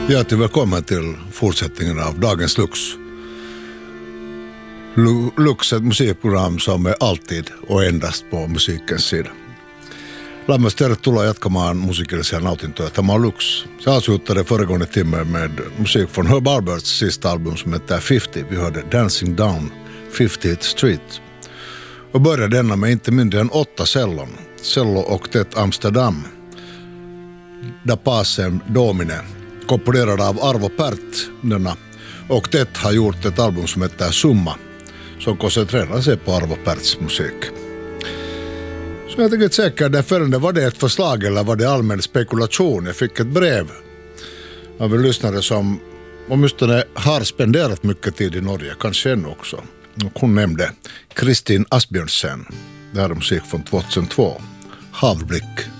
Hjärtligt välkommen till fortsättningen av Dagens Lux. Lux är ett musikprogram som är alltid och endast på musikens sida. Lämmäs tervetuloa jatkamaan musiikillisia nautintoja. Tämä on Lux. Se avslutade föregående timme med musik från Herb Alberts sista album som heter 50. Vi hörde Dancing Down 50th Street. Och började denna med inte mindre än 8 cellon. Cello Octet Amsterdam. Da Pacem Domine. Komponerad av Arvo Pärt. Denna Octet har gjort ett album som heter Summa. Som koncentrerar sig på Arvo Pärts musik. Så jag tänkte säkert därför var det ett förslag eller var det allmän spekulation. Jag fick ett brev av en lyssnare som åtminstone har spenderat mycket tid i Norge, kanske ännu också. Och hon nämnde Kristin Asbjørnsen. Det här är musik från 2002. Havblick.